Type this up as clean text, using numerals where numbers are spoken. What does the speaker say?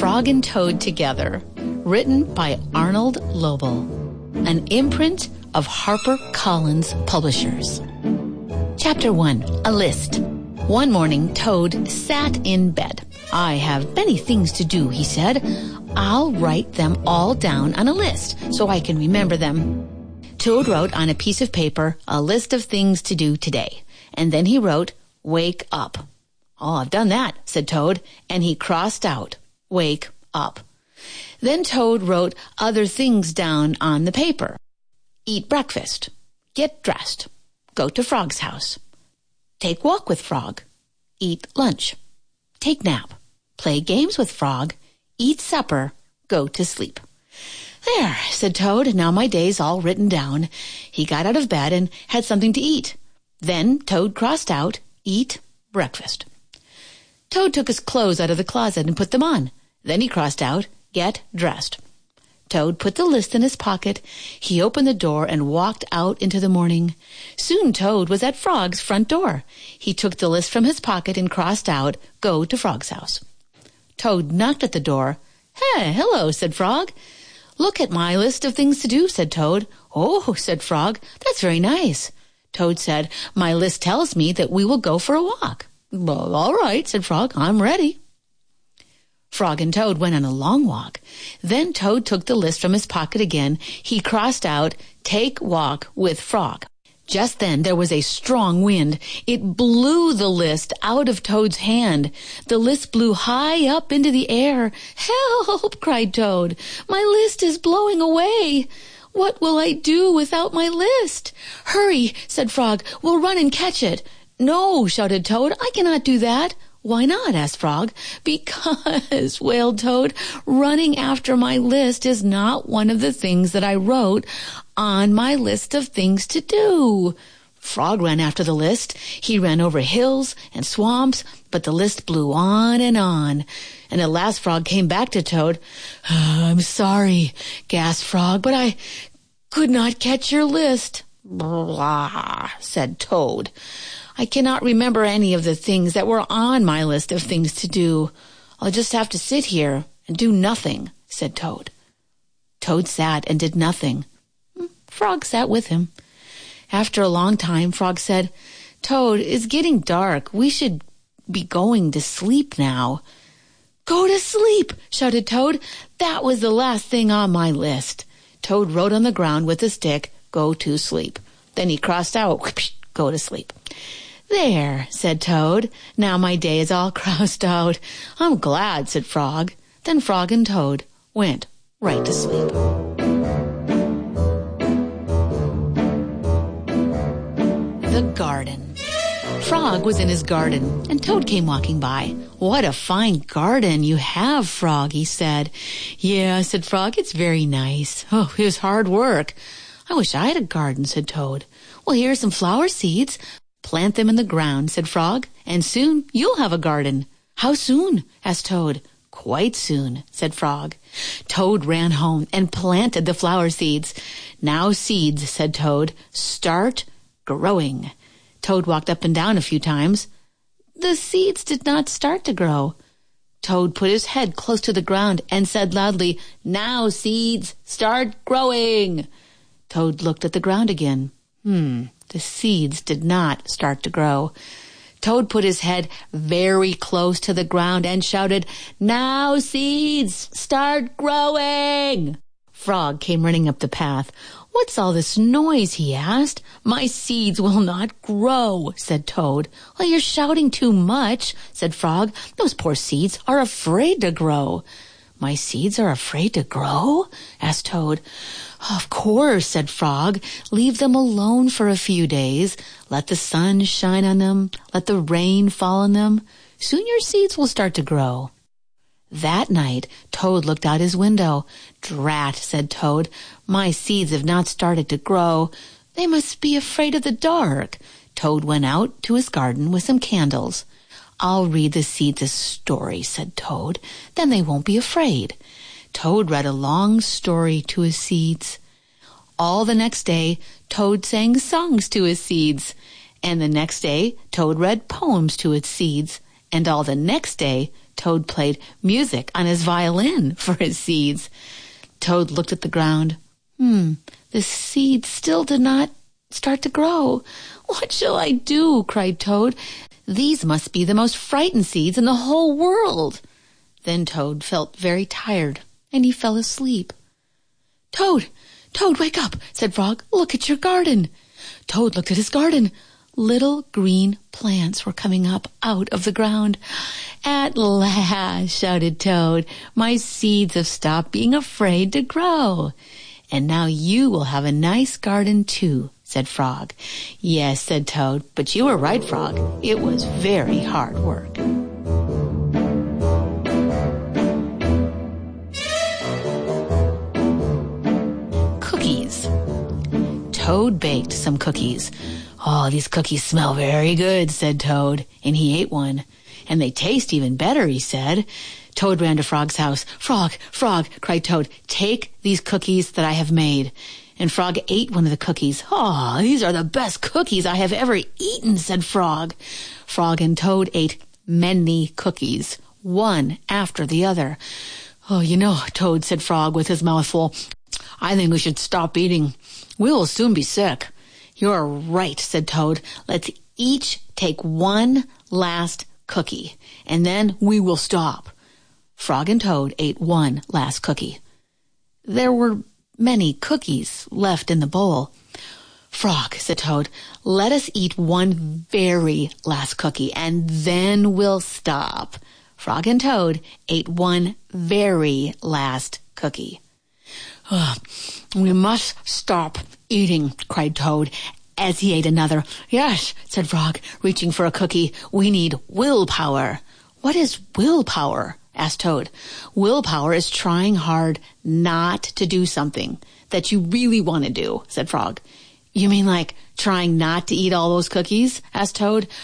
Frog and Toad Together, written by Arnold Lobel, an imprint of HarperCollins Publishers. Chapter 1, A List. One morning, Toad sat in bed. "I have many things to do," he said. "I'll write them all down on a list so I can remember them." Toad wrote on a piece of paper a list of things to do today. And then he wrote, "Wake up." "Oh, I've done that," said Toad, and he crossed out, "Wake up." Then Toad wrote other things down on the paper. Eat breakfast. Get dressed. Go to Frog's house. Take walk with Frog. Eat lunch. Take nap. Play games with Frog. Eat supper. Go to sleep. "There," said Toad. "Now my day's all written down." He got out of bed and had something to eat. Then Toad crossed out, "Eat breakfast." Toad took his clothes out of the closet and put them on. Then he crossed out, "Get dressed." Toad put the list in his pocket. He opened the door and walked out into the morning. Soon Toad was at Frog's front door. He took the list from his pocket and crossed out, "Go to Frog's house." Toad knocked at the door. "Hey, hello," said Frog. "Look at my list of things to do," said Toad. "Oh," said Frog, "that's very nice." Toad said, "My list tells me that we will go for a walk." "Well, all right," said Frog, "I'm ready." Frog and Toad went on a long walk. Then Toad took the list from his pocket again. He crossed out, "Take walk with Frog." Just then there was a strong wind. It blew the list out of Toad's hand. The list blew high up into the air. "Help!" cried Toad. "My list is blowing away. What will I do without my list?" "Hurry," said Frog. "We'll run and catch it." "No," shouted Toad. "I cannot do that." "Why not?" asked Frog. "Because," wailed Toad, "running after my list is not one of the things that I wrote on my list of things to do." Frog ran after the list. He ran over hills and swamps, but the list blew on. And at last Frog came back to Toad. "I'm sorry," gasped Frog, "but I could not catch your list." "Blah," said Toad. "I cannot remember any of the things that were on my list of things to do. I'll just have to sit here and do nothing," said Toad. Toad sat and did nothing. Frog sat with him. After a long time, Frog said, "Toad, it's getting dark. We should be going to sleep now." "Go to sleep," shouted Toad. "That was the last thing on my list." Toad wrote on the ground with a stick, "Go to sleep." Then he crossed out, "Go to sleep." "There," said Toad. "Now my day is all crossed out." "I'm glad," said Frog. Then Frog and Toad went right to sleep. The garden. Frog was in his garden, and Toad came walking by. "What a fine garden you have, Frog," he said. "Yeah," said Frog, "it's very nice. Oh, it was hard work." "I wish I had a garden," said Toad. "Well, here are some flower seeds. Plant them in the ground," said Frog, "and soon you'll have a garden." "How soon?" asked Toad. "Quite soon," said Frog. Toad ran home and planted the flower seeds. "Now seeds," said Toad, "start growing." Toad walked up and down a few times. The seeds did not start to grow. Toad put his head close to the ground and said loudly, "Now seeds, start growing." Toad looked at the ground again. The seeds did not start to grow. Toad put his head very close to the ground and shouted, "Now seeds, start growing." Frog came running up the path. "What's all this noise?" he asked. "My seeds will not grow," said Toad. "Well, you're shouting too much," said Frog. "Those poor seeds are afraid to grow." "My seeds are afraid to grow?" asked Toad. "Of course," said Frog. "Leave them alone for a few days. Let the sun shine on them. Let the rain fall on them. Soon your seeds will start to grow." That night, Toad looked out his window. "Drat," said Toad. "My seeds have not started to grow. They must be afraid of the dark." Toad went out to his garden with some candles. "I'll read the seeds a story," said Toad. "Then they won't be afraid." Toad read a long story to his seeds. All the next day, Toad sang songs to his seeds. And the next day, Toad read poems to its seeds. And all the next day, Toad played music on his violin for his seeds. Toad looked at the ground. The seeds still did not start to grow. What shall I do? Cried Toad. These must be the most frightened seeds in the whole world. Then Toad felt very tired, and he fell asleep. Toad, wake up, said Frog. Look at your garden. Toad looked at his garden. Little green plants were coming up out of the ground. At last, shouted Toad, my seeds have stopped being afraid to grow. And now you will have a nice garden too, said Frog. Yes, said Toad, but you were right, Frog. It was very hard work. Cookies. Toad baked some cookies. Oh, these cookies smell very good, said Toad, and he ate one. And they taste even better, he said. Toad ran to Frog's house. Frog, cried Toad, take these cookies that I have made. And Frog ate one of the cookies. Oh, these are the best cookies I have ever eaten, said Frog. Frog and Toad ate many cookies, one after the other. Oh, you know, Toad, said Frog with his mouth full, I think we should stop eating. We'll soon be sick. You're right, said Toad. Let's each take one last cookie, and then we will stop. Frog and Toad ate one last cookie. There were many cookies left in the bowl. Frog, said Toad, let us eat one very last cookie, and then we'll stop. Frog and Toad ate one very last cookie. We must stop eating, cried Toad as he ate another. Yes, said Frog, reaching for a cookie. We need willpower. What is willpower? Asked Toad. Willpower is trying hard not to do something that you really want to do, said Frog. You mean like trying not to eat all those cookies? Asked Toad.